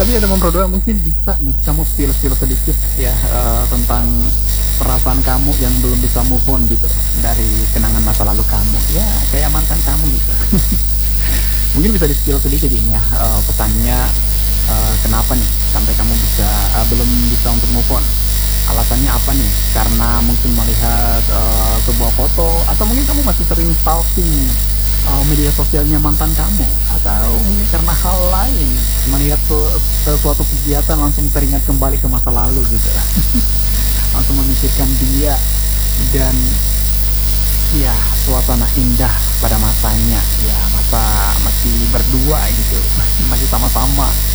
Tapi ya teman berdua, mungkin bisa nih kamu spill-spill sedikit ya, tentang perasaan kamu yang belum bisa move on gitu dari kenangan masa lalu kamu. Ya kayak mantan kamu gitu. Mungkin bisa di-spill sedikit ini ya, pesannya, kenapa nih sampai kamu belum bisa untuk move on? Alasannya apa nih? Karena mungkin melihat, sebuah foto atau mungkin kamu masih sering stalking, media sosialnya mantan kamu, atau mungkin karena hal lain, melihat suatu kegiatan langsung teringat kembali ke masa lalu gitu, langsung memikirkan dia dan ya suasana indah pada masanya, ya masa masih berdua gitu, masih sama-sama.